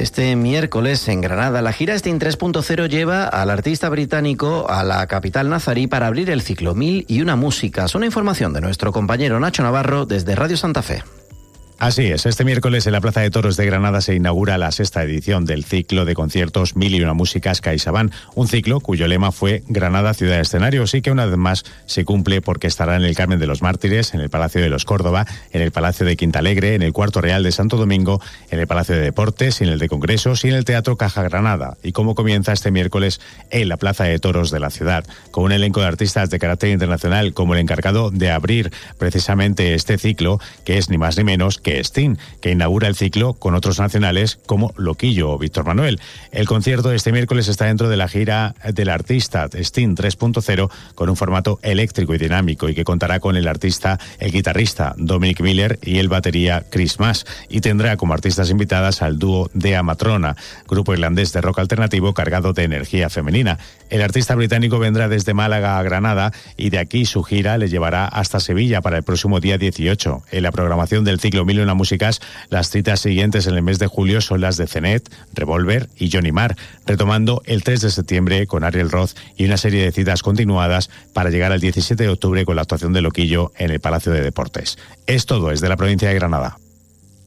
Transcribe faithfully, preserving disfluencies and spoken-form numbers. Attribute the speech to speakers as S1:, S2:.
S1: Este miércoles en Granada, la gira Steam tres punto cero lleva al artista británico a la capital nazarí para abrir el ciclo Mil y una músicas. Una información de nuestro compañero Nacho Navarro desde Radio Santa Fe.
S2: Así es, este miércoles en la Plaza de Toros de Granada se inaugura la sexta edición del ciclo de conciertos Mil y una músicas CaixaBank, un ciclo cuyo lema fue Granada Ciudad Escenario, sí que una vez más se cumple porque estará en el Carmen de los Mártires, en el Palacio de los Córdoba, en el Palacio de Quintalegre, en el Cuarto Real de Santo Domingo, en el Palacio de Deportes, en el de Congresos y en el Teatro Caja Granada. Y cómo comienza este miércoles en la Plaza de Toros de la ciudad, con un elenco de artistas de carácter internacional como el encargado de abrir precisamente este ciclo, que es ni más ni menos que Sting, que inaugura el ciclo con otros nacionales como Loquillo o Víctor Manuel. El concierto de este miércoles está dentro de la gira del artista Sting tres punto cero con un formato eléctrico y dinámico y que contará con el artista, el guitarrista Dominic Miller y el batería Chris Mas, y tendrá como artistas invitadas al dúo Dea Matrona, grupo irlandés de rock alternativo cargado de energía femenina. El artista británico vendrá desde Málaga a Granada y de aquí su gira le llevará hasta Sevilla para el próximo día dieciocho. En la programación del ciclo Mil y una músicas, las citas siguientes en el mes de julio son las de Cenet, Revolver y Johnny Marr, retomando el tres de septiembre con Ariel Roth y una serie de citas continuadas para llegar al diecisiete de octubre con la actuación de Loquillo en el Palacio de Deportes. Es todo desde la provincia de Granada.